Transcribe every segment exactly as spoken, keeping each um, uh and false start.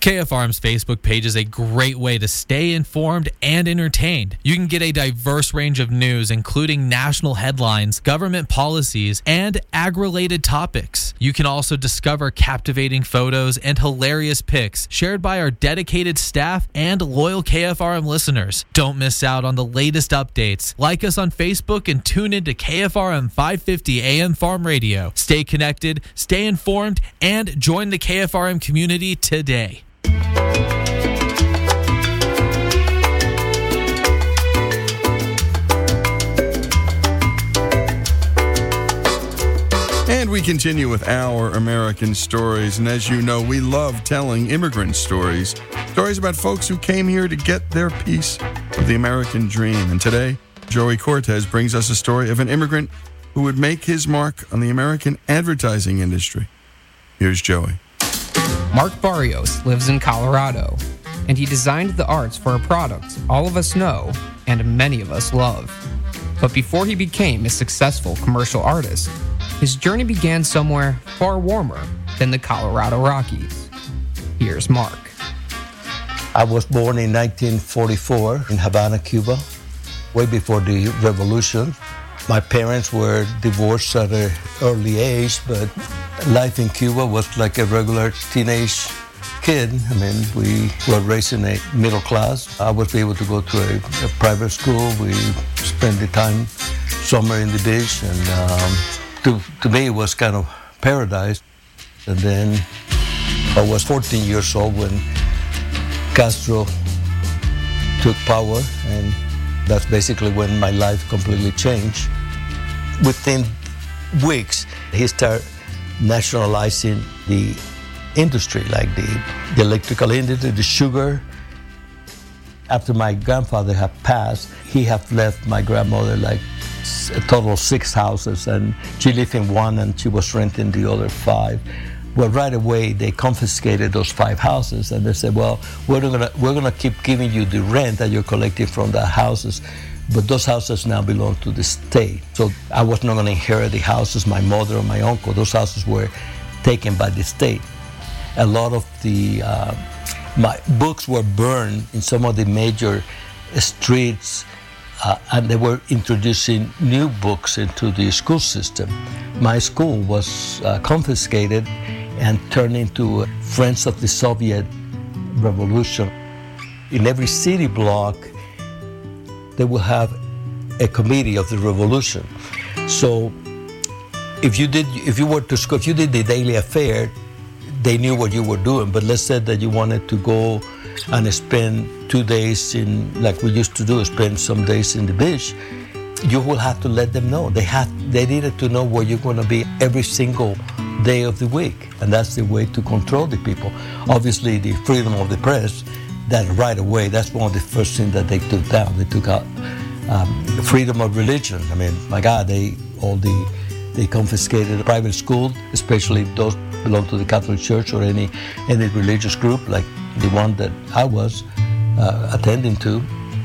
K F R M's Facebook page is a great way to stay informed and entertained. You can get a diverse range of news, including national headlines, government policies, and ag-related topics. You can also discover captivating photos and hilarious pics shared by our dedicated staff and loyal K F R M listeners. Don't miss out on the latest updates. Like us on Facebook and tune into K F R M five fifty A M Farm Radio. Stay connected, stay informed, and join the K F R M community today. And we continue with our American stories. And as you know, we love telling immigrant stories. Stories about folks who came here to get their piece of the American dream. And today, Joey Cortez brings us a story of an immigrant who would make his mark on the American advertising industry. Here's Joey. Mark Barrios lives in Colorado, and he designed the arts for a product all of us know and many of us love. But before he became a successful commercial artist, his journey began somewhere far warmer than the Colorado Rockies. Here's Mark. I was born in nineteen forty-four in Havana, Cuba, way before the revolution. My parents were divorced at an early age, but life in Cuba was like a regular teenage kid. I mean, we were raised in a middle class. I was able to go to a, a private school. We spent the time summer in the beach, and um, to, to me it was kind of paradise. And then I was fourteen years old when Castro took power, and that's basically when my life completely changed. Within weeks, he started nationalizing the industry, like the, the electrical industry, the sugar. After my grandfather had passed, he had left my grandmother like a total of six houses, and she lived in one and she was renting the other five. Well, right away, they confiscated those five houses, and they said, well, we're gonna, we're gonna keep giving you the rent that you're collecting from the houses, but those houses now belong to the state. So I was not gonna inherit the houses, my mother or my uncle. Those houses were taken by the state. A lot of the, uh, my books were burned in some of the major streets, uh, and they were introducing new books into the school system. My school was uh, confiscated and turned into Friends of the Soviet Revolution. In every city block, they will have a committee of the revolution. So if you did, if you were to school, if you did the daily affair, they knew what you were doing. But let's say that you wanted to go and spend two days in, like we used to do, spend some days in the beach, you will have to let them know. They had, they needed to know where you're going to be every single day of the week, and that's the way to control the people. Obviously, the freedom of the press, that right away, that's one of the first things that they took down. They took out um, freedom of religion. I mean, my God, they all the they confiscated the private school, especially if those belong to the Catholic Church or any any religious group like the one that I was uh, attending to.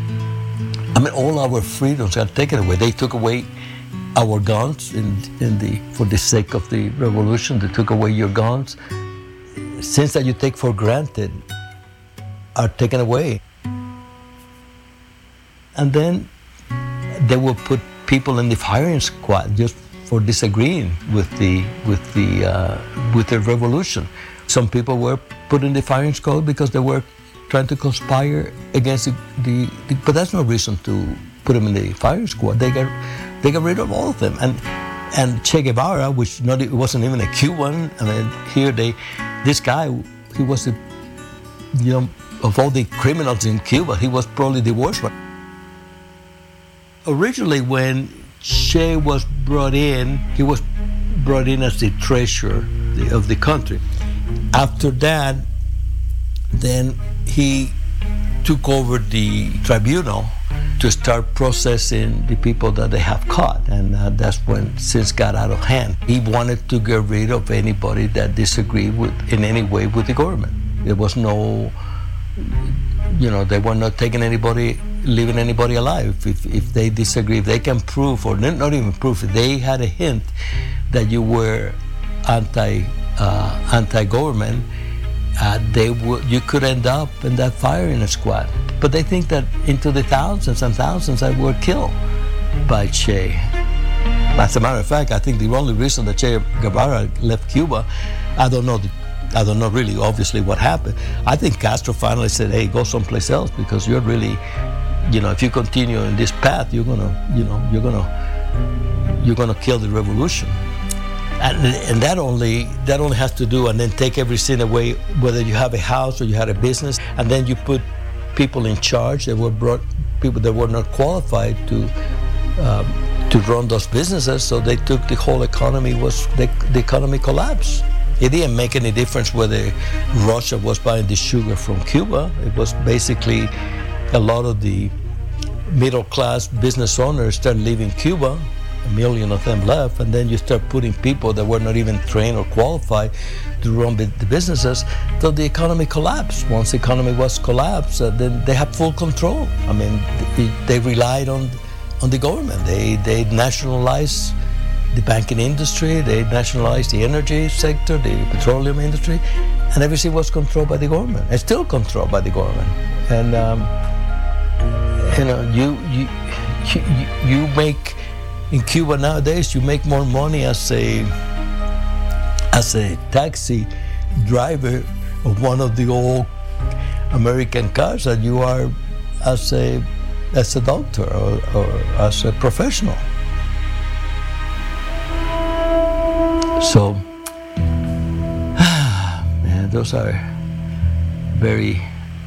I mean, all our freedoms got taken away. They took away our guns in, in the for the sake of the revolution. They took away your guns. Things that you take for granted are taken away. And then they will put people in the firing squad just for disagreeing with the with the uh, with the revolution. Some people were put in the firing squad because they were trying to conspire against the, the, the, but that's no reason to put them in the firing squad. They got, they got rid of all of them. And and Che Guevara, which not, it wasn't even a Cuban, I mean, here they, this guy, he was, the, you know, of all the criminals in Cuba, he was probably the worst one. Originally, when Che was brought in, he was brought in as the treasurer of the country. After that, then he took over the tribunal to start processing the people that they have caught, and uh, that's when things got out of hand. He wanted to get rid of anybody that disagreed with, in any way with the government. There was no, you know, they were not taking anybody, leaving anybody alive. If, if they disagree, if they can prove, or not even prove, if they had a hint that you were anti, uh, anti-government, uh, they would you could end up in that firing squad. But they think that into the thousands and thousands that were killed by Che. As a matter of fact, I think the only reason that Che Guevara left Cuba, I don't know, the, I don't know really obviously what happened. I think Castro finally said, "Hey, go someplace else because you're really, you know, if you continue in this path, you're gonna, you know, you're gonna, you're gonna kill the revolution." And, and that only that only has to do, and then take everything away, whether you have a house or you had a business, and then you put people in charge that were brought people that were not qualified to um, to run those businesses. So they took the whole economy was the, the economy collapsed. It didn't make any difference whether Russia was buying the sugar from Cuba. It was basically a lot of the middle class business owners started leaving Cuba. A million of them left, and then you start putting people that were not even trained or qualified to run the businesses, so the economy collapsed. Once the economy was collapsed, uh, then they had full control. I mean, they, they relied on on the government. They they nationalized the banking industry, they nationalized the energy sector, the petroleum industry, and everything was controlled by the government. It's still controlled by the government. And um, you know, you you you, you make in Cuba nowadays, you make more money as a as a taxi driver of one of the old American cars than you are as a as a doctor or, or as a professional. So, man, those are very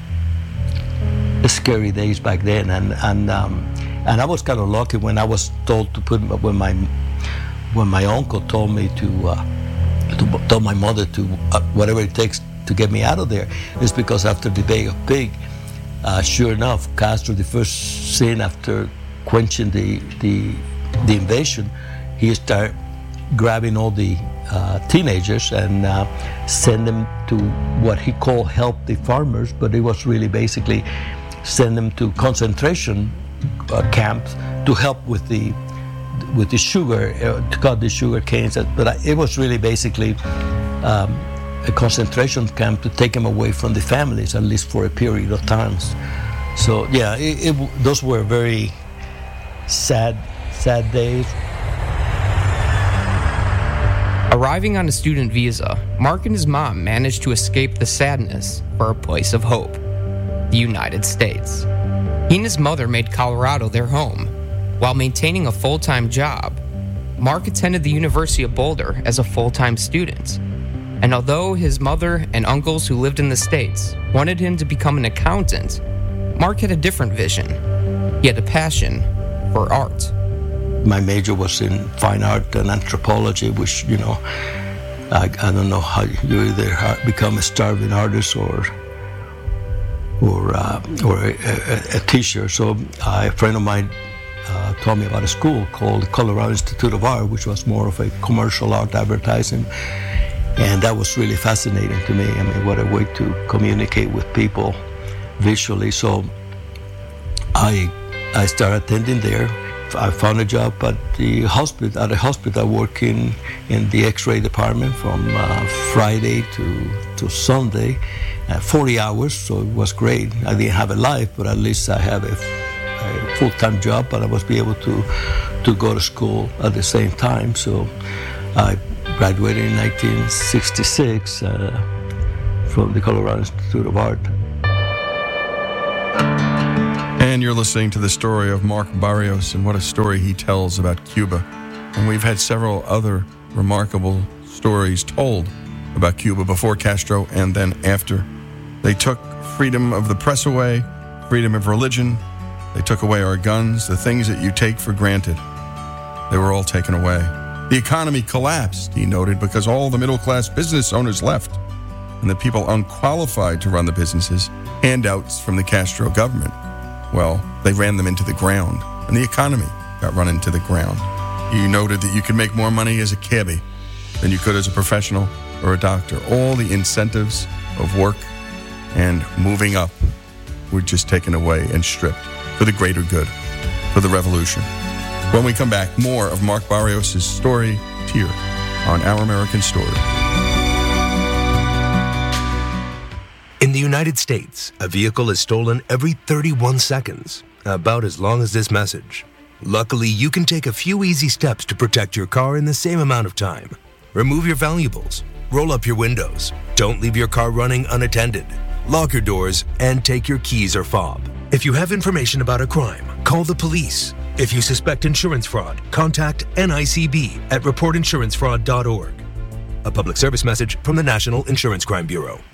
scary days back then, and and. Um, And I was kind of lucky when I was told to put when my when my uncle told me to uh, to tell my mother to uh, whatever it takes to get me out of there. It's because after the Bay of Pig, uh, sure enough, Castro, the first scene after quenching the the the invasion, he started grabbing all the uh, teenagers and uh, send them to what he called help the farmers, but it was really basically send them to concentration Uh, camps to help with the with the sugar, uh, to cut the sugar canes. But I, it was really basically um, a concentration camp to take them away from the families, at least for a period of times. So yeah, it, it, those were very sad, sad days. Arriving on a student visa, Mark and his mom managed to escape the sadness for a place of hope, the United States. He and his mother made Colorado their home. While maintaining a full-time job, Mark attended the University of Boulder as a full-time student. And although his mother and uncles who lived in the States wanted him to become an accountant, Mark had a different vision. He had a passion for art. My major was in fine art and anthropology, which, you know, I, I don't know how you either become a starving artist or or uh, or a, a, a teacher. So uh, a friend of mine uh, told me about a school called the Colorado Institute of Art, which was more of a commercial art advertising. And that was really fascinating to me. I mean, what a way to communicate with people visually. So I I started attending there. I found a job at the hospital, at a hospital working in the X-ray department from uh, Friday to, to Sunday, uh, forty hours, so it was great. I didn't have a life, but at least I have a, a full-time job, but I was be able to, to go to school at the same time. So I graduated in nineteen sixty-six uh, from the Colorado Institute of Art. And you're listening to the story of Mark Barrios, and what a story he tells about Cuba. And we've had several other remarkable stories told about Cuba before Castro and then after. They took freedom of the press away, freedom of religion. They took away our guns, the things that you take for granted. They were all taken away. The economy collapsed, he noted, because all the middle-class business owners left, and the people unqualified to run the businesses, handouts from the Castro government. Well, they ran them into the ground, and the economy got run into the ground. You noted that you could make more money as a cabbie than you could as a professional or a doctor. All the incentives of work and moving up were just taken away and stripped for the greater good, for the revolution. When we come back, more of Mark Barrios' story here on Our American Story. In the United States, a vehicle is stolen every thirty-one seconds, about as long as this message. Luckily, you can take a few easy steps to protect your car in the same amount of time. Remove your valuables, roll up your windows, don't leave your car running unattended, lock your doors, and take your keys or fob. If you have information about a crime, call the police. If you suspect insurance fraud, contact N I C B at report insurance fraud dot org. A public service message from the National Insurance Crime Bureau.